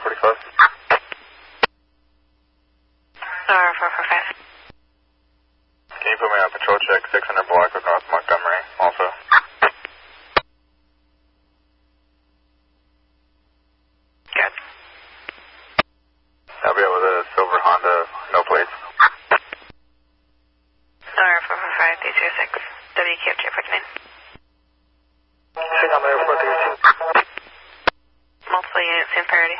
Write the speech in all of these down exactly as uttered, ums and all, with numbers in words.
forty-five. Star four four five. Can you put me on patrol check six hundred block across Montgomery also? Good. I'll be able to silver Honda, no plates. Star four four five three zero six. W Q F J fourteen. Six on there, four three two. Multiple units in priority.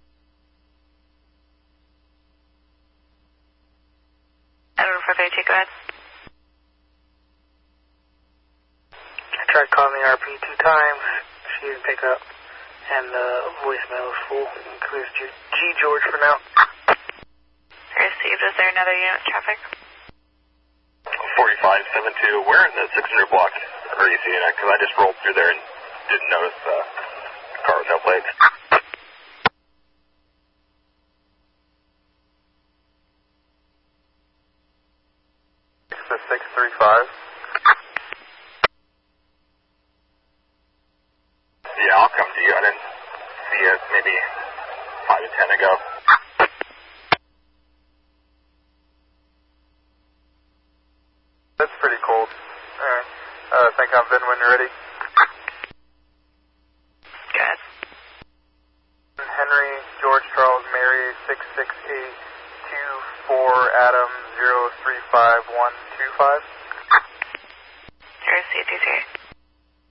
Edward four thirty-two, go ahead. I tried calling the R P two times. She didn't pick up. And the voicemail is full. Includes G, G George for now. Received. Is there another unit with traffic? forty-five seventy-two. Where in the six hundred block are you seeing it? Because I just rolled through there and didn't notice the uh, car with no plates. six three five. Yeah, I'll come to you. I didn't see it maybe five to ten ago. That's pretty cold. Alright. Uh, think I'm in when you're ready. Good. Henry, George, Charles, Mary, six six eight two four Adam zero three five one two five. Received. Two three eight.